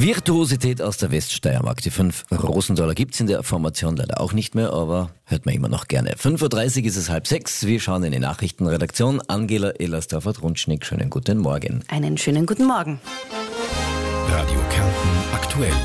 Virtuosität aus der Weststeiermark. Die 5 Rosendaler gibt's in der Formation leider auch nicht mehr, aber hört man immer noch gerne. 5.30 Uhr ist es 5:30. Wir schauen in die Nachrichtenredaktion. Angela Ellersdorfer-Trunschnick, schönen guten Morgen. Einen schönen guten Morgen. Radio Kärnten aktuell.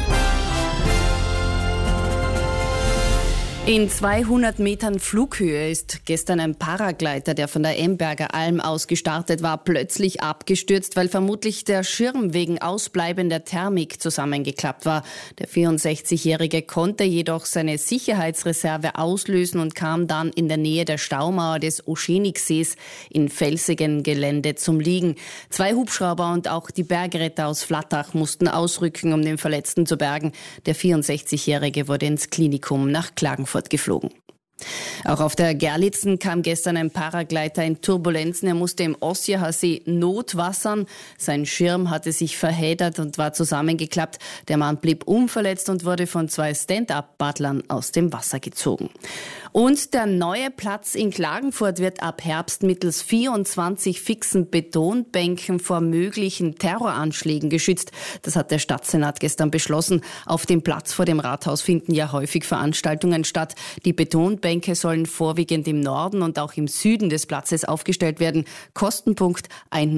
In 200 Metern Flughöhe ist gestern ein Paragleiter, der von der Emberger Alm aus gestartet war, plötzlich abgestürzt, weil vermutlich der Schirm wegen ausbleibender Thermik zusammengeklappt war. Der 64-Jährige konnte jedoch seine Sicherheitsreserve auslösen und kam dann in der Nähe der Staumauer des Oschenigsees in felsigem Gelände zum Liegen. 2 Hubschrauber und auch die Bergretter aus Flattach mussten ausrücken, um den Verletzten zu bergen. Der 64-Jährige wurde ins Klinikum nach Klagenfurt geflogen. Auch auf der Gerlitzen kam gestern ein Paragleiter in Turbulenzen. Er musste im Ossiacher See notwassern. Sein Schirm hatte sich verheddert und war zusammengeklappt. Der Mann blieb unverletzt und wurde von 2 Stand-up-Paddlern aus dem Wasser gezogen. Und der neue Platz in Klagenfurt wird ab Herbst mittels 24 fixen Betonbänken vor möglichen Terroranschlägen geschützt. Das hat der Stadtsenat gestern beschlossen. Auf dem Platz vor dem Rathaus finden ja häufig Veranstaltungen statt. Die Betonbänke sollen vorwiegend im Norden und auch im Süden des Platzes aufgestellt werden. Kostenpunkt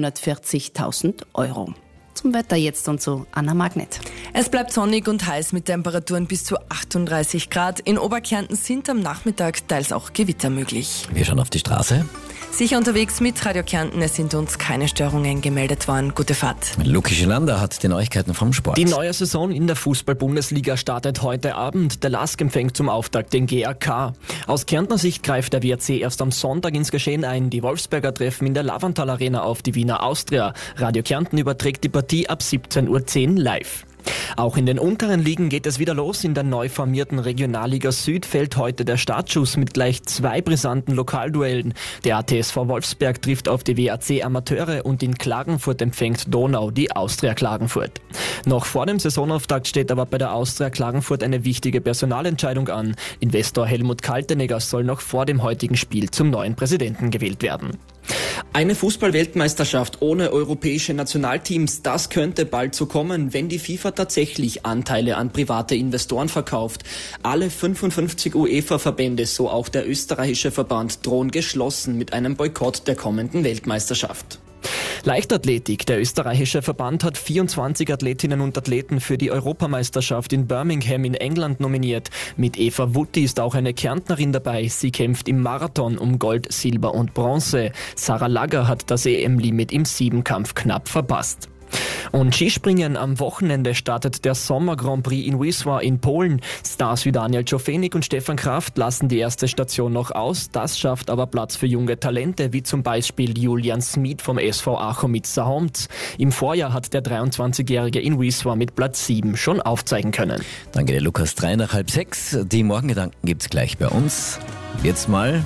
140.000 €. Zum Wetter jetzt und so Anna Magnet. Es bleibt sonnig und heiß mit Temperaturen bis zu 38 Grad. In Oberkärnten sind am Nachmittag teils auch Gewitter möglich. Wir schauen auf die Straße. Sicher unterwegs mit Radio Kärnten. Es sind uns keine Störungen gemeldet worden. Gute Fahrt. Luki Schelander hat die Neuigkeiten vom Sport. Die neue Saison in der Fußball-Bundesliga startet heute Abend. Der LASK empfängt zum Auftakt den GAK. Aus Kärntner Sicht greift der WRC erst am Sonntag ins Geschehen ein. Die Wolfsberger treffen in der Lavantal Arena auf die Wiener Austria. Radio Kärnten überträgt die Partie ab 17:10 Uhr live. Auch in den unteren Ligen geht es wieder los. In der neu formierten Regionalliga Süd fällt heute der Startschuss mit gleich 2 brisanten Lokalduellen. Der ATSV Wolfsberg trifft auf die WAC Amateure und in Klagenfurt empfängt Donau die Austria Klagenfurt. Noch vor dem Saisonauftakt steht aber bei der Austria Klagenfurt eine wichtige Personalentscheidung an. Investor Helmut Kaltenegger soll noch vor dem heutigen Spiel zum neuen Präsidenten gewählt werden. Eine Fußball-Weltmeisterschaft ohne europäische Nationalteams, das könnte bald so kommen, wenn die FIFA tatsächlich Anteile an private Investoren verkauft. Alle 55 UEFA-Verbände, so auch der österreichische Verband, drohen geschlossen mit einem Boykott der kommenden Weltmeisterschaft. Leichtathletik. Der österreichische Verband hat 24 Athletinnen und Athleten für die Europameisterschaft in Birmingham in England nominiert. Mit Eva Wutti ist auch eine Kärntnerin dabei. Sie kämpft im Marathon um Gold, Silber und Bronze. Sarah Lager hat das EM-Limit im 7-Kampf knapp verpasst. Und Skispringen am Wochenende startet der Sommer Grand Prix in Wisła in Polen. Stars wie Daniel Czofenik und Stefan Kraft lassen die erste Station noch aus. Das schafft aber Platz für junge Talente, wie zum Beispiel Julian Smid vom SV Achomitsa-Homz. Im Vorjahr hat der 23-Jährige in Wisła mit Platz 7 schon aufzeigen können. Danke dir, Lukas. 3 nach 5:30. Die Morgengedanken gibt's gleich bei uns. Jetzt mal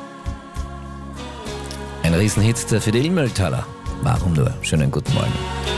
ein Riesenhit für die Ilmeltaler. Warum nur? Schönen guten Morgen.